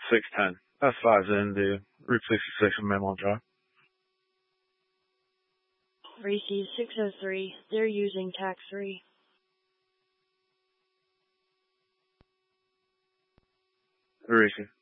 610. That's 5 in the Route 66 in Mammal Drive. Receive 603. They're using tax 3. Receive.